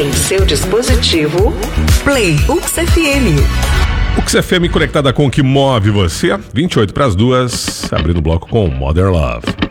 em seu dispositivo. Play UX FM. UX FM conectada com o que move você. 28 para as 2, abrindo o bloco com Modern Love.